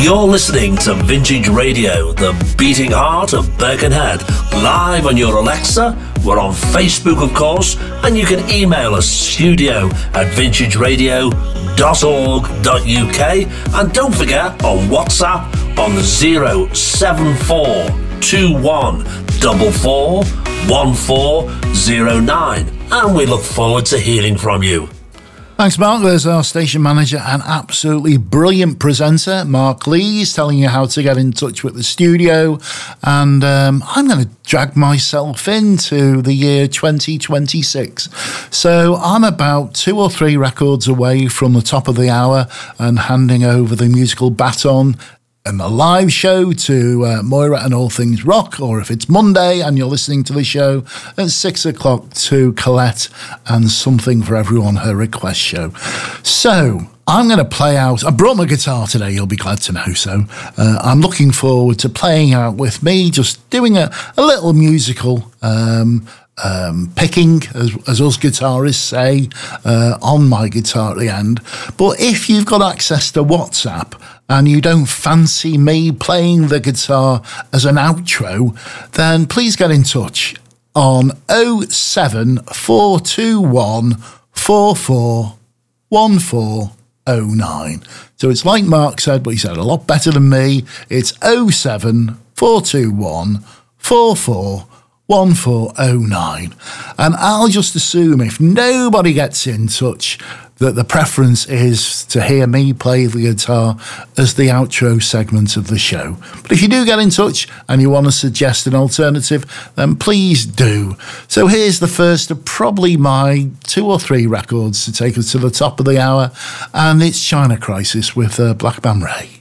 You're listening to Vintage Radio, the beating heart of Birkenhead, live on your Alexa. We're on Facebook, of course, and you can email us studio@vintageradio.org.uk, and don't forget on WhatsApp on 07441441409, and we look forward to hearing from you. Thanks, Mark. There's our station manager and absolutely brilliant presenter, Mark Lees, telling you how to get in touch with the studio. And I'm going to drag myself into the year 2026. So I'm about 2 or 3 records away from the top of the hour and handing over the musical baton and the live show to Moira and All Things Rock, or if it's Monday and you're listening to the show at 6 o'clock to Colette and Something for Everyone, her request show. So I'm going to play out. I brought my guitar today, you'll be glad to know. So I'm looking forward to playing out with me, just doing a little musical picking, as us guitarists say, on my guitar at the end. But if you've got access to WhatsApp and you don't fancy me playing the guitar as an outro, then please get in touch on 07421 441409. So it's like Mark said, but he said a lot better than me. It's 07421 441409. And I'll just assume if nobody gets in touch that the preference is to hear me play the guitar as the outro segment of the show. But if you do get in touch and you want to suggest an alternative, then please do. So here's the first of probably my 2 or 3 records to take us to the top of the hour, and it's China Crisis with Black Man Ray.